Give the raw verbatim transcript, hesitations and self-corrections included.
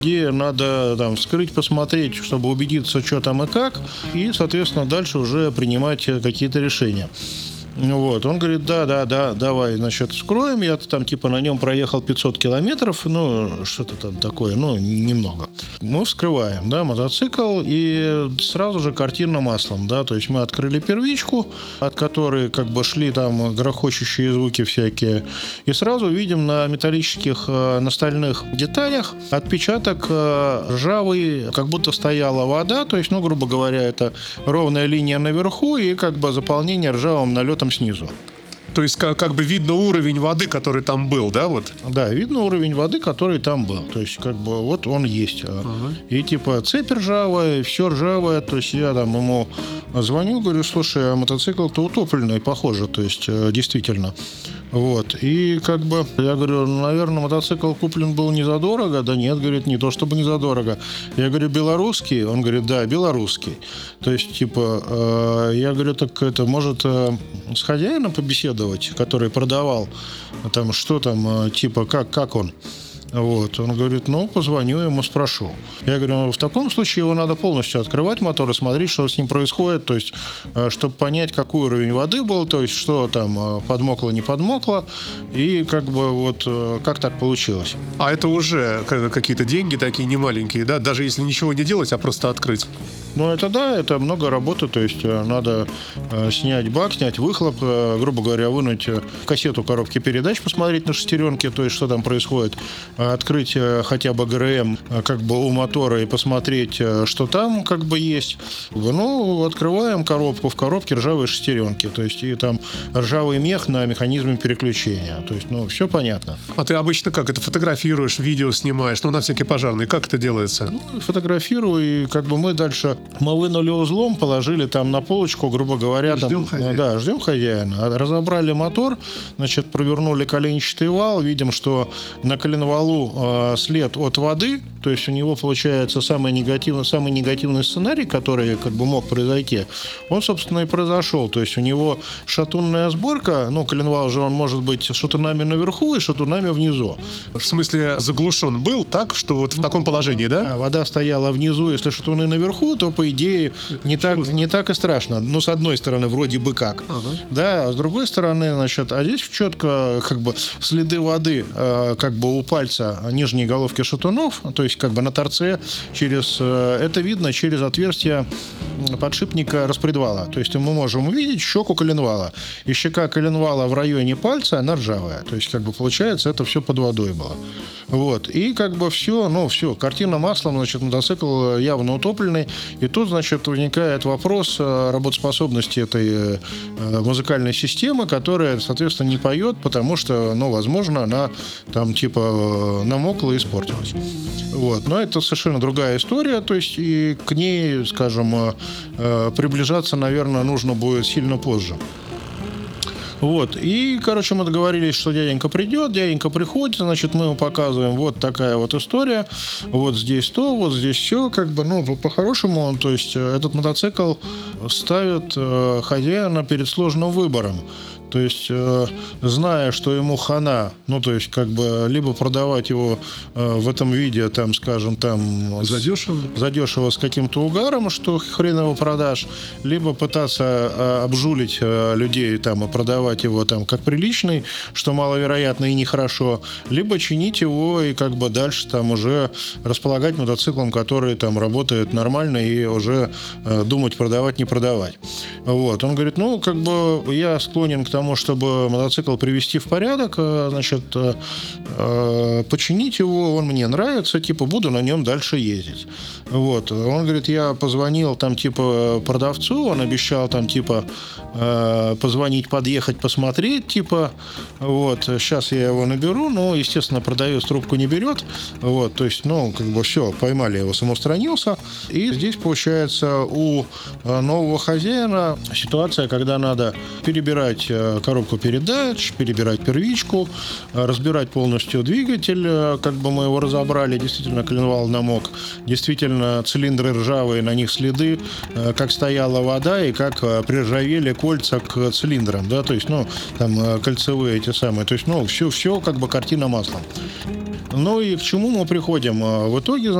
где надо там вскрыть, посмотреть, чтобы убедиться, что там и как, и, соответственно, дальше уже принимать какие-то решения. Вот, он говорит, да, да, да, давай, значит, вскроем. Я там типа на нем проехал пятьсот километров, ну, что-то там такое, ну, немного. Мы вскрываем, да, мотоцикл, и сразу же картинно маслом, да, то есть мы открыли первичку, от которой как бы шли там грохочущие звуки всякие, и сразу видим на металлических настольных деталях отпечаток ржавый, как будто стояла вода, то есть, ну, грубо говоря, это ровная линия наверху и как бы заполнение ржавым налетом снизу. То есть как, как бы видно уровень воды, который там был, да, вот? Да, видно уровень воды, который там был. То есть как бы вот он есть. Ага. И типа цепь ржавая, все ржавое. То есть я там ему звоню, говорю, слушай, а мотоцикл-то утопленный, похоже, то есть действительно. Вот. И как бы я говорю, наверное, мотоцикл куплен был не задорого. Да нет, говорит, не то чтобы не задорого. Я говорю, белорусский? Он говорит, да, белорусский. То есть, типа, э, я говорю, так это, может, э, с хозяином побеседовать, который продавал, там, что там, э, типа, как, как он? Вот. Он говорит, ну, позвоню ему, спрошу. Я говорю, ну, в таком случае его надо полностью открывать мотор и смотреть, что с ним происходит, то есть, чтобы понять, какой уровень воды был, то есть, что там подмокло, не подмокло, и как бы вот как так получилось. А это уже какие-то деньги такие немаленькие, да? Даже если ничего не делать, а просто открыть? Ну, это да, это много работы, то есть надо снять бак, снять выхлоп, грубо говоря, вынуть кассету коробки передач, посмотреть на шестеренки, то есть, что там происходит, открыть хотя бы ГРМ как бы у мотора и посмотреть, что там как бы есть. Ну, открываем коробку, в коробке ржавые шестеренки, то есть и там ржавый мех на механизме переключения. То есть, ну, все понятно. А ты обычно как это фотографируешь, видео снимаешь, ну, на всякий пожарный, как это делается? Ну, фотографирую, и как бы мы дальше, мы вынули узлом, положили там на полочку, грубо говоря, ждем там, хозяина. Да, ждем хозяина. Разобрали мотор, значит, провернули коленчатый вал, видим, что на коленвалу след от воды, то есть у него получается самый негативный, самый негативный сценарий, который как бы мог произойти, он, собственно, и произошел. То есть у него шатунная сборка, ну, коленвал же он может быть шатунами наверху и шатунами внизу. В смысле, заглушен был так, что вот в таком положении, да? Вода стояла внизу, если шатуны наверху, то, по идее, не так, не так и страшно. Ну, с одной стороны, вроде бы как. Ага. Да, а с другой стороны, значит, а здесь четко как бы следы воды как бы у пальца нижней головки шатунов, то есть как бы на торце, через, это видно через отверстие подшипника распредвала. То есть мы можем увидеть щеку коленвала. И щека коленвала в районе пальца, она ржавая. То есть как бы получается, это все под водой было. Вот. И как бы все, ну все, картина маслом, значит, мотоцикл явно утопленный. И тут, значит, возникает вопрос работоспособности этой музыкальной системы, которая, соответственно, не поет, потому что, ну, возможно, она там типа намокла и испортилась. Вот. Но это совершенно другая история, то есть и к ней, скажем, приближаться, наверное, нужно будет сильно позже. Вот. И, короче, мы договорились, что дяденька придет, дяденька приходит, значит, мы ему показываем, вот такая вот история, вот здесь то, вот здесь все, как бы, ну, по-хорошему, он, то есть, этот мотоцикл ставит э, хозяина перед сложным выбором. То есть, э, зная, что ему хана, ну, то есть, как бы, либо продавать его э, в этом виде, там, скажем, там... Задешево? Задешево с каким-то угаром, что хрен его продашь, либо пытаться э, обжулить э, людей, там, и продавать его, там, как приличный, что маловероятно и нехорошо, либо чинить его и, как бы, дальше, там, уже располагать мотоциклом, который, там, работает нормально и уже э, думать, продавать, не продавать. Вот. Он говорит, ну, как бы, я склонен к тому, тому, чтобы мотоцикл привести в порядок, значит, починить его, он мне нравится, типа, буду на нем дальше ездить. Вот. Он говорит, я позвонил там, типа, продавцу, он обещал там, типа, позвонить, подъехать, посмотреть, типа, вот, сейчас я его наберу, но, естественно, продавец трубку не берет, вот, то есть, ну, как бы, все, поймали его, самоустранился, и здесь, получается, у нового хозяина ситуация, когда надо перебирать коробку передач, перебирать первичку, разбирать полностью двигатель, как бы мы его разобрали, действительно коленвал намок, действительно цилиндры ржавые, на них следы, как стояла вода и как приржавели кольца к цилиндрам, да, то есть, ну, там, кольцевые эти самые, то есть, ну, все, все как бы картина маслом. Ну и к чему мы приходим? А, В итоге,